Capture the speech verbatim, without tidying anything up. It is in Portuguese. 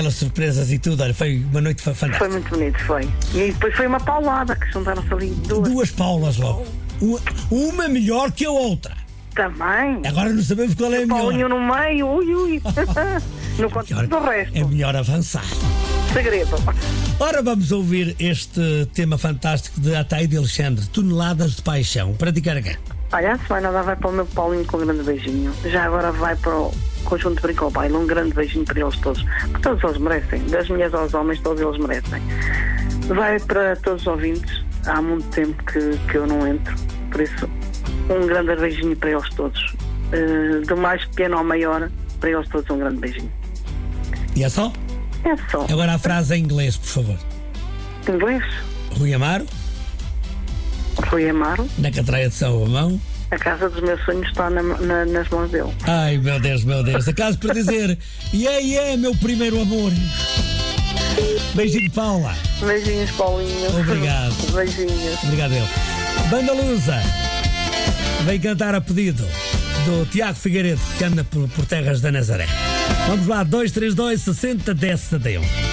Aquelas surpresas e tudo, olha, foi uma noite fantástica. Foi muito bonito, foi. E depois foi uma paulada, que juntaram-se ali duas. Duas Paulas logo. Uma, uma melhor que a outra. Também. Agora não sabemos qual é a melhor. Paulinho no meio, ui, ui. No contexto do resto. É melhor avançar. Segredo. Ora, vamos ouvir este tema fantástico de Ataíde Alexandre, Toneladas de Paixão. Para ti, Carga. Olha, a semana vai para o meu Paulinho com um grande beijinho. Já agora vai para o Conjunto Brinco ao Baile. Um grande beijinho para eles todos. Porque todos eles merecem. Das mulheres aos homens, todos eles merecem. Vai para todos os ouvintes. Há muito tempo que, que eu não entro. Por isso, um grande beijinho para eles todos. Uh, do mais pequeno ao maior, para eles todos um grande beijinho. E é só? É só. Agora a frase em inglês, por favor. Inglês? Rui Amaro. Rui Amaro. Na Catraia de São Romão. A casa dos meus sonhos está na, na, nas mãos dele. Ai, meu Deus, meu Deus. Acaso para dizer, e yeah, é, yeah, meu primeiro amor. Beijinho, Paula. Beijinhos, Paulinho. Obrigado. Beijinhos. Obrigado, eu. Banda Lusa vem cantar a pedido do Tiago Figueiredo, que anda por, por terras da Nazaré. Vamos lá, dois três dois, sessenta, dez, setenta e um.